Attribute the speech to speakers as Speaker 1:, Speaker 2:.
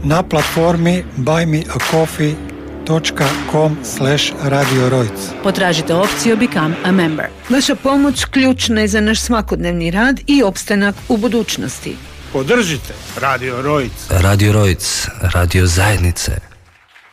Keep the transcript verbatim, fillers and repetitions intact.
Speaker 1: na platformi buy me a coffee dot com slash radio rojc.
Speaker 2: Potražite opciju Become a Member.
Speaker 3: Vaša pomoć ključna je za naš svakodnevni rad i opstanak u budućnosti.
Speaker 4: Podržite Radio Rojc.
Speaker 5: Radio Rojc, radio zajednice.